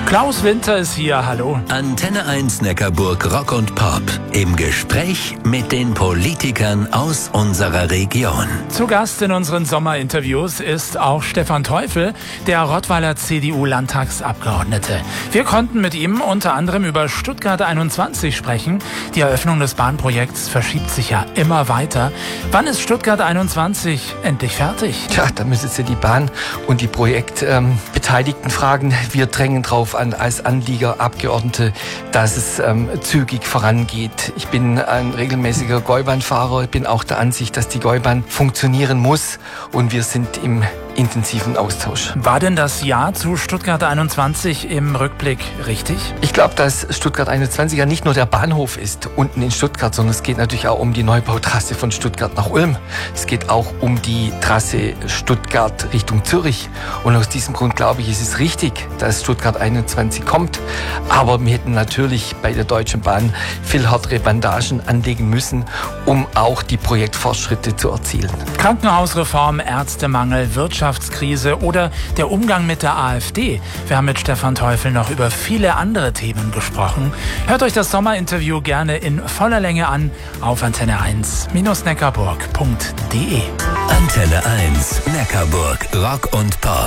Klaus Winter ist hier, hallo. Antenne 1 Neckarburg Rock und Pop. Im Gespräch mit den Politikern aus unserer Region. Zu Gast in unseren Sommerinterviews ist auch Stefan Teufel, der Rottweiler CDU-Landtagsabgeordnete. Wir konnten mit ihm unter anderem über Stuttgart 21 sprechen. Die Eröffnung des Bahnprojekts verschiebt sich ja immer weiter. Wann ist Stuttgart 21 endlich fertig? Tja, da müssen Sie die Bahn und die Projektbeteiligten fragen. Wir drängen drauf an als Anliegerabgeordnete, dass es zügig vorangeht. Ich bin ein regelmäßiger Gäubahnfahrer. Ich bin auch der Ansicht, dass die Gäubahn funktionieren muss und wir sind im intensiven Austausch. War denn das Ja zu Stuttgart 21 im Rückblick richtig? Ich glaube, dass Stuttgart 21 ja nicht nur der Bahnhof ist, unten in Stuttgart, sondern es geht natürlich auch um die Neubautrasse von Stuttgart nach Ulm. Es geht auch um die Trasse Stuttgart Richtung Zürich. Und aus diesem Grund glaube ich, ist es richtig, dass Stuttgart 21 kommt. Aber wir hätten natürlich bei der Deutschen Bahn viel härtere Bandagen anlegen müssen, um auch die Projektfortschritte zu erzielen. Krankenhausreform, Ärztemangel, Wirtschaftskrise oder der Umgang mit der AfD. Wir haben mit Stefan Teufel noch über viele andere Themen gesprochen. Hört euch das Sommerinterview gerne in voller Länge an auf antenne1-neckarburg.de. Antenne 1 Neckarburg Rock und Pop.